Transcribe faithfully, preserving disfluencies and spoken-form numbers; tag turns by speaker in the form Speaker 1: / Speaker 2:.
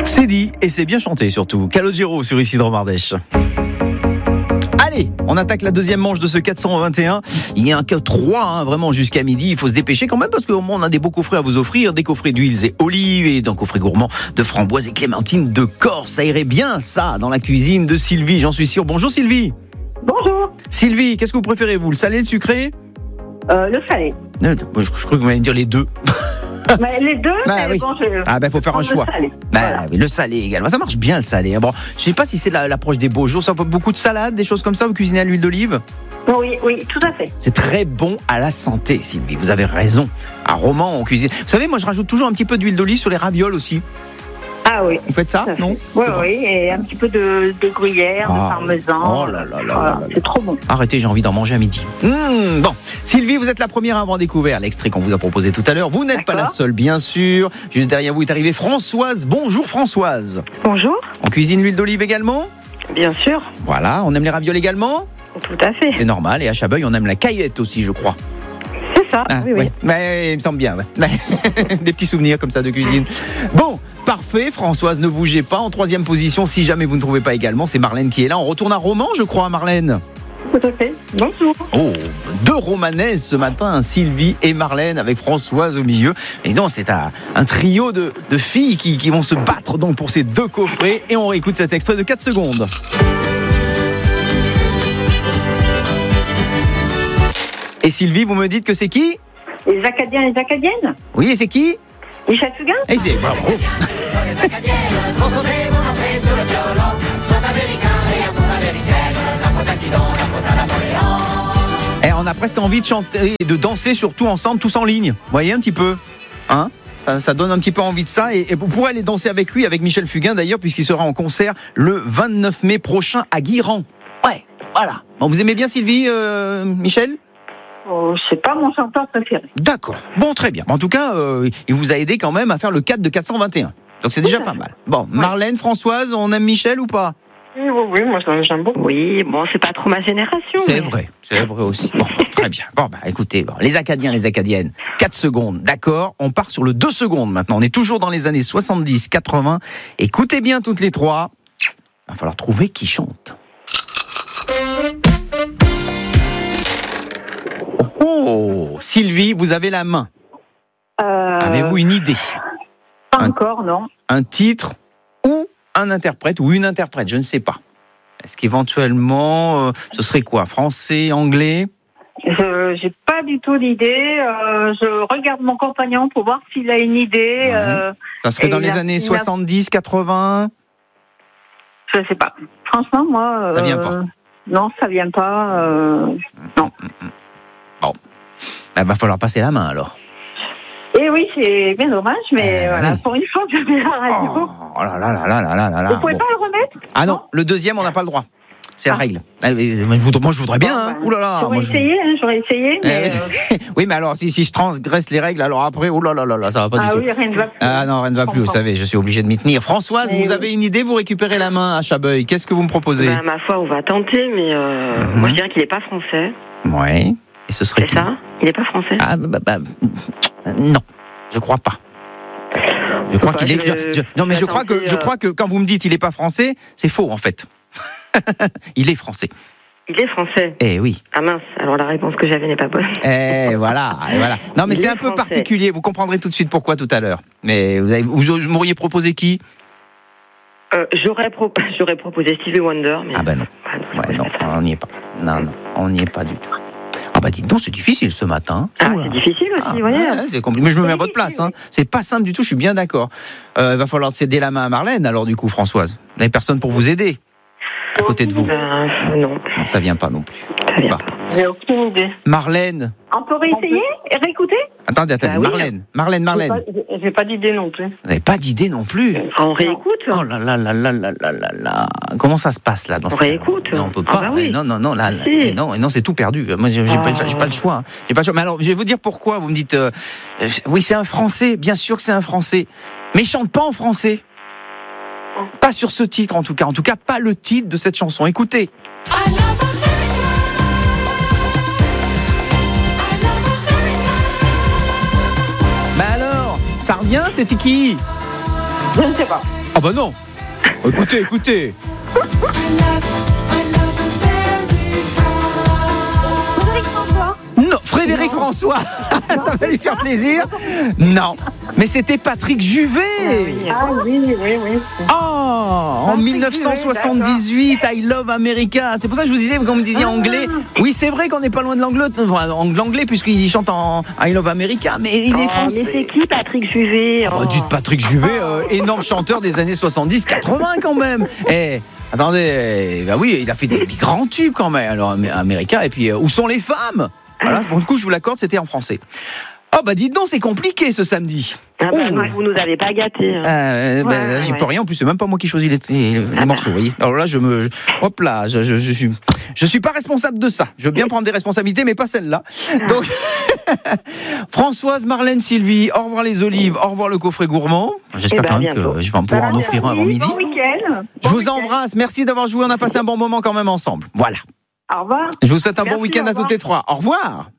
Speaker 1: C'est dit et c'est bien chanté surtout. Calogero sur Isidre Mardèche. Allez, on attaque la deuxième manche de ce quatre cent vingt et un. Il n'y a que trois, hein, vraiment jusqu'à midi. Il faut se dépêcher quand même parce qu'on a des beaux coffrets à vous offrir. Des coffrets d'huiles et olives et d'un coffret gourmand de framboises et clémentines de Corse. Ça irait bien ça dans la cuisine de Sylvie, j'en suis sûr. Bonjour Sylvie.
Speaker 2: Bonjour.
Speaker 1: Sylvie, qu'est-ce que vous préférez vous, le salé, le sucré?
Speaker 2: Euh, le salé.
Speaker 1: Non, je, je crois que vous allez me dire les deux.
Speaker 2: Mais les deux,
Speaker 1: bah,
Speaker 2: mais
Speaker 1: oui.
Speaker 2: bon, je...
Speaker 1: Ah ben, faut faire un choix.
Speaker 2: Le salé.
Speaker 1: Bah,
Speaker 2: Voilà.
Speaker 1: oui, le salé également. Ça marche bien le salé. Bon, je sais pas si c'est la- l'approche des beaux jours. Ça fait beaucoup de salades, des choses comme ça. Vous cuisinez à l'huile d'olive?
Speaker 2: Oui, oui, tout à fait.
Speaker 1: C'est très bon à la santé, Sylvie. Vous avez raison. À Romans, on cuisine. Vous savez, moi, je rajoute toujours un petit peu d'huile d'olive sur les ravioles aussi.
Speaker 2: Ah oui.
Speaker 1: Vous faites ça,
Speaker 2: tout à fait.
Speaker 1: non?
Speaker 2: Oui,
Speaker 1: C'est bon.
Speaker 2: oui, et un petit peu de, de gruyère,
Speaker 1: Ah.
Speaker 2: de parmesan.
Speaker 1: Oh là là là
Speaker 2: Voilà,
Speaker 1: là là.
Speaker 2: c'est trop bon.
Speaker 1: Arrêtez, j'ai envie d'en manger à midi. Mmh, bon, Sylvie, vous êtes la première à avoir découvert l'extrait qu'on vous a proposé tout à l'heure. Vous n'êtes pas la
Speaker 2: D'accord.
Speaker 1: seule, bien sûr. Juste derrière vous est arrivée Françoise. Bonjour Françoise.
Speaker 2: Bonjour.
Speaker 1: On cuisine l'huile d'olive également?
Speaker 2: Bien sûr,
Speaker 1: Voilà, on aime les ravioles également?
Speaker 2: tout à fait.
Speaker 1: C'est normal. Et à Chabeuil, on aime la caillette aussi, je crois.
Speaker 2: C'est ça,
Speaker 1: Ah,
Speaker 2: oui, oui.
Speaker 1: ouais. Ouais, il me semble bien. Ouais. Des petits souvenirs comme ça de cuisine. Bon, parfait. Françoise, ne bougez pas. En troisième position, si jamais vous ne trouvez pas également, c'est Marlène qui est là. On retourne à Romans, je crois, Marlène.
Speaker 2: Tout à fait. Bonjour.
Speaker 1: Oh, deux romanaises ce matin, Sylvie et Marlène avec Françoise au milieu. Et non, c'est un, un trio de, de filles qui, qui vont se battre donc pour ces deux coffrets. Et on réécoute cet extrait de quatre secondes. Et Sylvie, vous me dites que c'est qui?
Speaker 2: Les Acadiens et les Acadiennes.
Speaker 1: Oui, et c'est qui?
Speaker 2: Michel Fugain.
Speaker 1: Et c'est bravo. Et on a presque envie de chanter et de danser surtout ensemble, tous en ligne. Vous voyez un petit peu, hein? Ça, ça donne un petit peu envie de ça. Et, et vous pourrez aller danser avec lui, avec Michel Fugain d'ailleurs, puisqu'il sera en concert le vingt-neuf mai prochain à Guiran. Ouais, voilà. Bon, vous aimez bien Sylvie, euh, Michel?
Speaker 2: Oh, c'est pas mon chanteur préféré.
Speaker 1: D'accord. Bon, très bien. En tout cas, euh, il vous a aidé quand même à faire le quatre de quatre cent vingt et un. Donc c'est déjà pas mal. Bon, Marlène, Françoise, on aime Michel ou pas?
Speaker 2: Oui, oui, oui, moi j'aime beaucoup. Oui, bon, c'est pas trop ma génération.
Speaker 1: C'est vrai, c'est vrai aussi. Bon, très bien. Bon, bah écoutez, bon, les Acadiens, les Acadiennes, quatre secondes, d'accord. On part sur le deux secondes maintenant. On est toujours dans les années soixante-dix quatre-vingts. Écoutez bien toutes les trois. Il va falloir trouver qui chante. Oh, Sylvie, vous avez la main.
Speaker 2: Euh,
Speaker 1: Avez-vous une idée?
Speaker 2: Pas
Speaker 1: un-
Speaker 2: encore, non.
Speaker 1: Un titre ou un interprète ou une interprète, je ne sais pas. Est-ce qu'éventuellement, euh, ce serait quoi? Français, anglais?
Speaker 2: Je j'ai pas du tout d'idée. Euh, je regarde mon compagnon pour voir s'il a une idée.
Speaker 1: Ouais.
Speaker 2: Euh,
Speaker 1: Ça serait
Speaker 2: Et
Speaker 1: dans
Speaker 2: il
Speaker 1: les
Speaker 2: a-
Speaker 1: années
Speaker 2: il a-
Speaker 1: soixante-dix quatre-vingts?
Speaker 2: je sais pas. Franchement, moi.
Speaker 1: Ça vient
Speaker 2: euh,
Speaker 1: pas.
Speaker 2: Non, ça vient pas. Euh, non.
Speaker 1: Il va falloir passer la main alors.
Speaker 2: Et oui, c'est bien dommage, mais
Speaker 1: Euh,
Speaker 2: voilà,
Speaker 1: oui.
Speaker 2: pour une fois que je vais à la radio.
Speaker 1: Oh là là là là là là là là.
Speaker 2: Vous pouvez
Speaker 1: Bon.
Speaker 2: pas le remettre?
Speaker 1: Ah non, le deuxième, on n'a pas le droit. C'est la
Speaker 2: Ah.
Speaker 1: règle. Ah, mais, mais je voudrais- Moi, je voudrais bien.
Speaker 2: Bon,
Speaker 1: Hein.
Speaker 2: ben,
Speaker 1: Ouh là là.
Speaker 2: J'aurais
Speaker 1: moi, je-
Speaker 2: essayé, hein, j'aurais essayé, mais.
Speaker 1: Eh,
Speaker 2: euh,
Speaker 1: oui, mais alors, si, si je transgresse les règles, alors après, oh là là là là, ça va pas
Speaker 2: ah
Speaker 1: du tout.
Speaker 2: oui, rien ne va plus.
Speaker 1: Ah non, rien ne va
Speaker 2: Je
Speaker 1: plus, vous
Speaker 2: comprends.
Speaker 1: savez, je suis obligé de m'y tenir. Françoise,
Speaker 2: Mais
Speaker 1: vous
Speaker 2: oui.
Speaker 1: avez une idée, vous récupérez la main à Chabeuil. Qu'est-ce que vous me proposez?
Speaker 3: Bah, ma foi, on va tenter, mais euh,
Speaker 1: Mhm.
Speaker 3: moi je dirais qu'il n'est pas français.
Speaker 1: Ouais. Et ce serait
Speaker 3: C'est
Speaker 1: qui?
Speaker 3: ça? Il n'est pas français?
Speaker 1: Ah, bah, bah, bah, non, je crois pas. Je crois
Speaker 3: Enfin,
Speaker 1: qu'il est.
Speaker 3: je-
Speaker 1: je- non, mais je crois que
Speaker 3: tenter,
Speaker 1: je
Speaker 3: euh,
Speaker 1: crois que quand vous me dites il est pas français, c'est faux en fait. Il est français.
Speaker 3: Il est français.
Speaker 1: Eh oui.
Speaker 3: Ah mince, alors la réponse que j'avais n'est pas bonne.
Speaker 1: Eh voilà, et voilà. Non, mais
Speaker 3: Il
Speaker 1: c'est
Speaker 3: est
Speaker 1: un peu
Speaker 3: français.
Speaker 1: particulier. Vous comprendrez tout de suite pourquoi tout à l'heure. Mais vous, avez- vous m'auriez proposé qui?
Speaker 3: Euh, j'aurais, pro- j'aurais proposé Stevie Wonder, mais.
Speaker 1: Ah ben non.
Speaker 3: Ah, non, je
Speaker 1: Ouais,
Speaker 3: pourrais
Speaker 1: non,
Speaker 3: pas faire.
Speaker 1: on n'y est pas. Non, non, on n'y est pas du tout. Ah bah dites donc, c'est difficile ce matin.
Speaker 3: Ah,
Speaker 1: Oula.
Speaker 3: c'est difficile aussi,
Speaker 1: Ah,
Speaker 3: vous voyez.
Speaker 1: ouais, c'est compliqué. Mais je me mets à
Speaker 2: C'est
Speaker 1: votre place.
Speaker 2: difficile,
Speaker 1: Hein. C'est pas simple du tout, je suis bien d'accord. Euh, il va falloir céder la main à Marlène, alors du coup, Françoise. Vous n'avez personne pour vous aider à côté de vous.
Speaker 3: Euh, non,
Speaker 1: Non, ça vient pas non plus.
Speaker 3: ça vient
Speaker 1: Bah.
Speaker 3: pas.
Speaker 2: J'ai aucune idée.
Speaker 1: Marlène.
Speaker 2: On peut réessayer et réécouter?
Speaker 1: Attendez, attendez.
Speaker 3: Bah oui.
Speaker 1: Marlène. Marlène, Marlène.
Speaker 2: J'ai pas- J'ai pas d'idée non plus.
Speaker 1: Vous n'avez pas d'idée non plus.
Speaker 3: Ah, on réécoute.
Speaker 1: Oh là là là là là là là là. Comment ça se passe là dans
Speaker 3: On
Speaker 1: ce cas-là?
Speaker 3: réécoute.
Speaker 1: Non, on peut
Speaker 3: Ah
Speaker 1: pas.
Speaker 3: bah oui.
Speaker 1: Non, non, non, là, là,
Speaker 3: Si.
Speaker 1: eh non, eh non, c'est tout perdu. Moi, j'ai, j'ai pas,
Speaker 3: Ah.
Speaker 1: j'ai pas le choix. hein. J'ai pas le choix. Mais alors, je vais vous dire pourquoi. Vous me dites, euh, euh, oui, c'est un Français. Bien sûr que c'est un Français. Mais il chante pas en français. Pas sur ce titre, en tout cas. En tout cas, pas le titre de cette chanson. Écoutez. Mais alors, ça revient, c'était qui?
Speaker 2: Je ne sais pas.
Speaker 1: Ah bah non. Écoutez, écoutez. Non, Frédéric François, ça va lui faire plaisir. Non, mais c'était Patrick Juvet.
Speaker 2: Ah oui, oui, oui.
Speaker 1: Oh, en
Speaker 2: Patrick
Speaker 1: dix-neuf cent soixante-dix-huit, I Love America. C'est pour ça que je vous disais, quand vous me disiez anglais. Oui, c'est vrai qu'on n'est pas loin de l'anglais, enfin, l'anglais puisqu'il chante en I Love America, mais il est
Speaker 3: Oh,
Speaker 1: français.
Speaker 3: mais c'est qui Patrick Juvet?
Speaker 1: Oh, dites Patrick Juvet, euh, énorme chanteur des années soixante-dix quatre-vingts quand même. Eh, attendez, bah oui, il a fait des, des grands tubes quand même. Alors, America, et puis, euh, où sont les femmes? Voilà, pour le coup, je vous l'accorde, c'était en français. Oh, bah dites donc, c'est compliqué ce samedi.
Speaker 3: Ah bah,
Speaker 1: Oh.
Speaker 3: nous, vous nous avez pas gâtés. Hein.
Speaker 1: Euh, ben,
Speaker 3: Ouais,
Speaker 1: j'y
Speaker 3: ouais.
Speaker 1: peux rien. En plus, c'est même pas moi qui choisis les, les, les
Speaker 3: Ah
Speaker 1: morceaux. Vous voyez. Alors là, je me, hop là, je, je, je suis, je suis pas responsable de ça. Je veux bien prendre des responsabilités, mais pas celle-là. Donc, Françoise, Marlène, Sylvie, au revoir les olives, au revoir le coffret gourmand. J'espère
Speaker 3: Eh ben,
Speaker 1: quand même
Speaker 3: bientôt.
Speaker 1: que je vais en pouvoir en offrir un avant midi.
Speaker 2: Bon week-end.
Speaker 1: Je
Speaker 2: Bon
Speaker 1: vous
Speaker 2: week-end.
Speaker 1: embrasse. Merci d'avoir joué. On a passé un bon moment quand même ensemble. Voilà.
Speaker 2: Au revoir.
Speaker 1: Je vous souhaite un bon
Speaker 2: Merci,
Speaker 1: week-end
Speaker 2: au
Speaker 1: à toutes
Speaker 2: revoir.
Speaker 1: les trois. Au revoir.